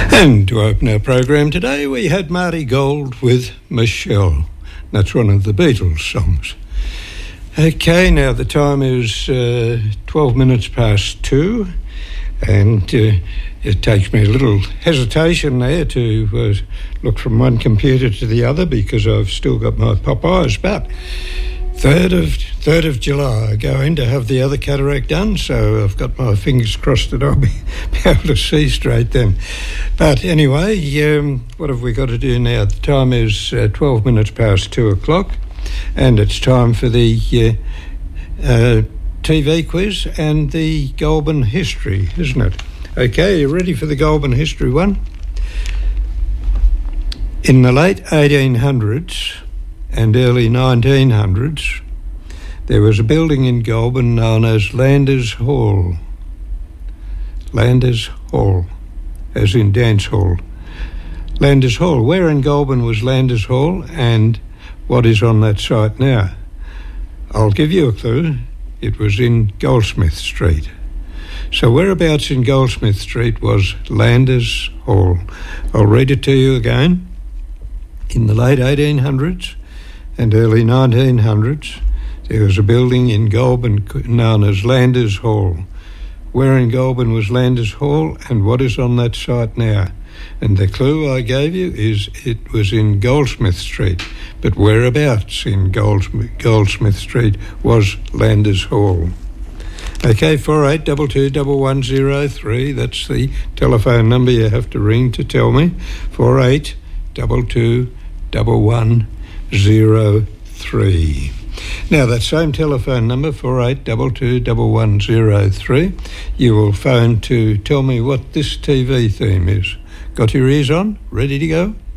And to open our program today, we had Marty Gold with Michelle. That's one of the Beatles songs. Okay, now the time is 12 minutes past 2, and it takes me a little hesitation there to look from one computer to the other because I've still got my Popeyes, but 3rd of July, going to have the other cataract done, so I've got my fingers crossed that I'll be able to see straight then. But anyway, what have we got to do now? The time is 12 minutes past 2 o'clock, and it's time for the TV quiz and the Goulburn history, isn't it? Okay, you ready for the Goulburn history one? In the late 1800s and early 1900s, there was a building in Goulburn known as Landers Hall. Landers Hall, as in dance hall. Landers Hall. Where in Goulburn was Landers Hall, and what is on that site now? I'll give you a clue. It was in Goldsmith Street. So whereabouts in Goldsmith Street was Landers Hall? I'll read it to you again. In the late 1800s and early 1900s, there was a building in Goulburn known as Landers Hall. Where in Goulburn was Landers Hall, and what is on that site now? And the clue I gave you is it was in Goldsmith Street. But whereabouts in Goldsmith Street was Landers Hall? Okay, 48221103, that's the telephone number you have to ring to tell me. 48221103. Now, that same telephone number, 48221103, you will phone to tell me what this TV theme is. Got your ears on? Ready to go?